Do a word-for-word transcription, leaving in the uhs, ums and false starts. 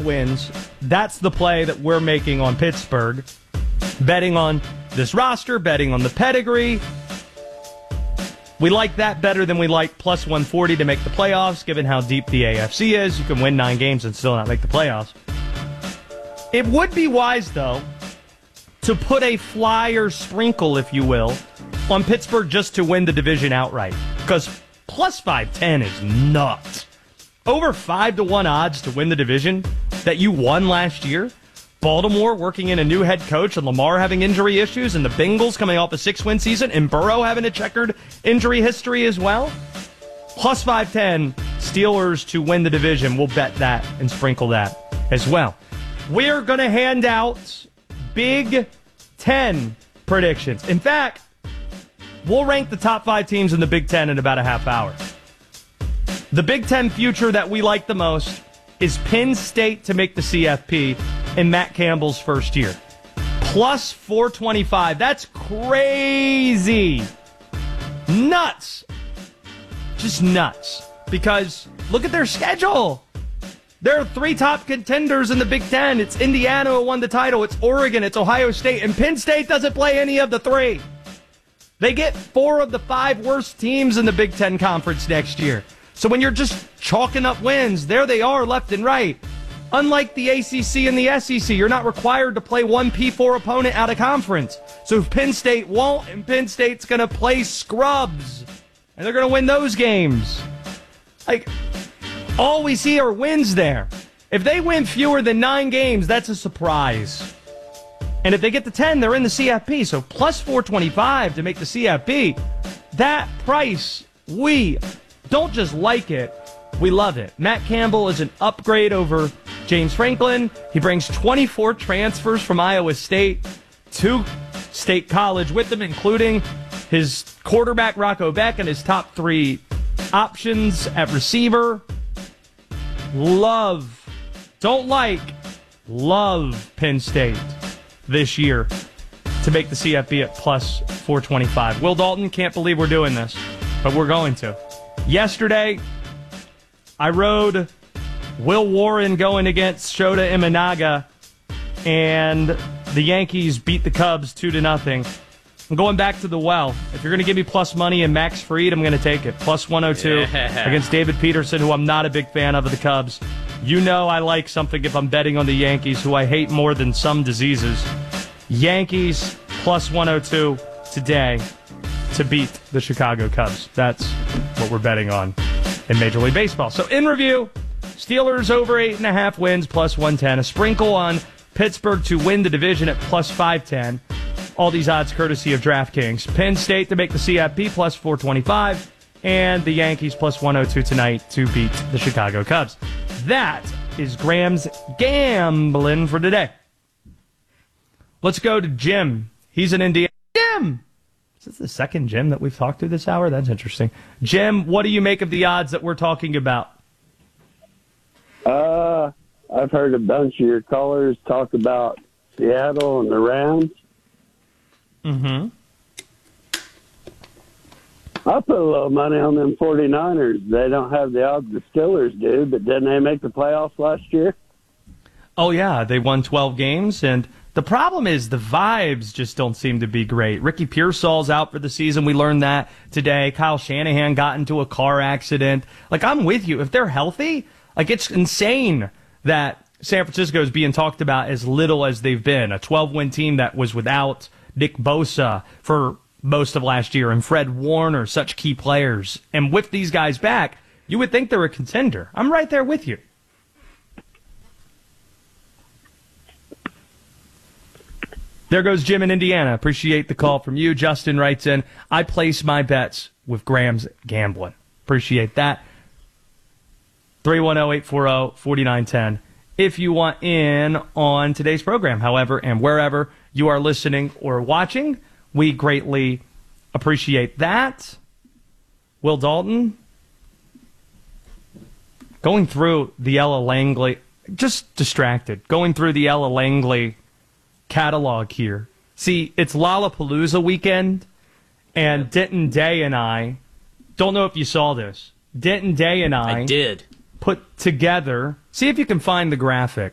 wins. That's the play that we're making on Pittsburgh. Betting on this roster, betting on the pedigree. We like that better than we like plus one forty to make the playoffs, given how deep the A F C is. You can win nine games and still not make the playoffs. It would be wise, though, to put a flyer sprinkle, if you will, on Pittsburgh just to win the division outright. Because plus five ten is nuts. Over five to one odds to win the division that you won last year. Baltimore working in a new head coach and Lamar having injury issues and the Bengals coming off a six-win season and Burrow having a checkered injury history as well. Plus five ten, Steelers to win the division. We'll bet that and sprinkle that as well. We're going to hand out Big Ten predictions. In fact, we'll rank the top five teams in the Big Ten in about a half hour. The Big Ten future that we like the most is Penn State to make the C F P in Matt Campbell's first year. Plus four twenty-five. That's crazy. Nuts. Just nuts. Because look at their schedule. There are three top contenders in the Big Ten. It's Indiana who won the title. It's Oregon. It's Ohio State. And Penn State doesn't play any of the three. They get four of the five worst teams in the Big Ten Conference next year. So when you're just chalking up wins, there they are left and right. Unlike the A C C and the S E C, you're not required to play one P four opponent out of conference. So if Penn State won't, and Penn State's going to play scrubs, and they're going to win those games. Like, all we see are wins there. If they win fewer than nine games, that's a surprise. And if they get to ten, they're in the C F P. So plus four twenty-five to make the C F P. That price, we don't just like it, we love it. Matt Campbell is an upgrade over James Franklin. He brings twenty-four transfers from Iowa State to State College with them, including his quarterback, Rocco Beck, and his top three options at receiver. Love, don't like, love Penn State this year to make the C F P at plus four twenty-five. Will Dalton, can't believe we're doing this, but we're going to. Yesterday, I rode Will Warren going against Shota Imanaga, and the Yankees beat the Cubs two to nothing. I'm going back to the well. If you're going to give me plus money and Max Fried, I'm going to take it. Plus one oh two yeah. Against David Peterson, who I'm not a big fan of of the Cubs. You know I like something if I'm betting on the Yankees, who I hate more than some diseases. Yankees plus one oh two today to beat the Chicago Cubs. That's what we're betting on in Major League Baseball. So in review, Steelers over eight and a half wins plus one ten. A sprinkle on Pittsburgh to win the division at plus five ten. All these odds courtesy of DraftKings. Penn State to make the C F P plus four twenty-five. And the Yankees plus one oh two tonight to beat the Chicago Cubs. That is Graham's gambling for today. Let's go to Jim. He's in Indiana. Jim! Is this the second Jim that we've talked to this hour? That's interesting. Jim, what do you make of the odds that we're talking about? Uh, I've heard a bunch of your callers talk about Seattle and the Rams. Mm-hmm. I put a little money on them forty-niners. They don't have the odds the Steelers do, but didn't they make the playoffs last year? Oh, yeah. They won twelve games, and the problem is the vibes just don't seem to be great. Ricky Pearsall's out for the season. We learned that today. Kyle Shanahan got into a car accident. Like, I'm with you. If they're healthy, like, it's insane that San Francisco is being talked about as little as they've been. A twelve-win team that was without Nick Bosa for most of last year and Fred Warner, such key players. And with these guys back, you would think they're a contender. I'm right there with you. There goes Jim in Indiana. Appreciate the call from you. Justin writes in, I place my bets with Graham's Gambling. Appreciate that. three one zero, eight four zero, four nine one zero if you want in on today's program. However, and wherever you are listening or watching, we greatly appreciate that. Will Dalton, going through the Ella Langley, just distracted, going through the Ella Langley catalog here. See, it's Lollapalooza weekend, and Denton Day and I, don't know if you saw this, Denton Day and I, I did. put together, see if you can find the graphic.